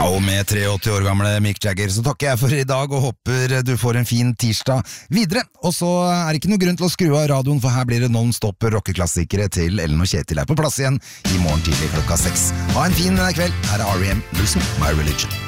Og med 83 år gamle Mick Jagger så takker jeg for i dag og håper du får en fin tirsdag videre. Og så er det ikke noe grunn til å skru av radioen, for her blir det non-stop rockeklassikere til Ellen og Kjetil er på plass igjen i morgen tidlig 6:00. Ha en fin kveld. Her er R.E.M. Losing My Religion.